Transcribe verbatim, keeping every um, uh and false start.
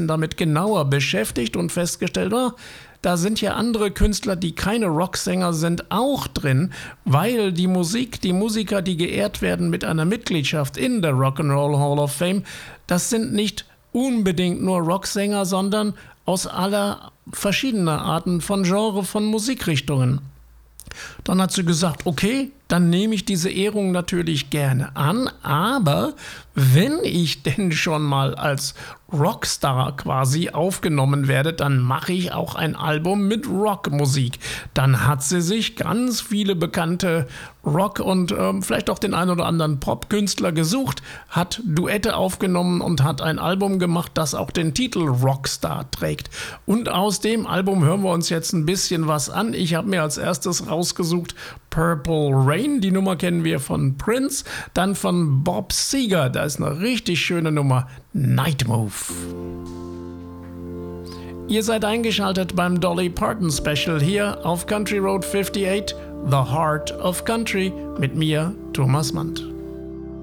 damit genauer beschäftigt und festgestellt, oh, da sind ja andere Künstler, die keine Rocksänger sind, auch drin, weil die Musik, die Musiker, die geehrt werden mit einer Mitgliedschaft in der Rock'n'Roll Hall of Fame, das sind nicht unbedingt nur Rocksänger, sondern aus aller verschiedener Arten von Genre, von Musikrichtungen. Dann hat sie gesagt, okay, dann nehme ich diese Ehrung natürlich gerne an, aber wenn ich denn schon mal als Rockstar quasi aufgenommen werde, dann mache ich auch ein Album mit Rockmusik. Dann hat sie sich ganz viele bekannte Rock- und ähm, vielleicht auch den einen oder anderen Popkünstler gesucht, hat Duette aufgenommen und hat ein Album gemacht, das auch den Titel Rockstar trägt. Und aus dem Album hören wir uns jetzt ein bisschen was an. Ich habe mir als erstes rausgesucht Purple Rain, die Nummer kennen wir von Prince, dann von Bob Seger, da ist eine richtig schöne Nummer, Night Move. Ihr seid eingeschaltet beim Dolly Parton Special hier auf Country Road achtundfünfzig, The Heart of Country, mit mir, Thomas Mandt.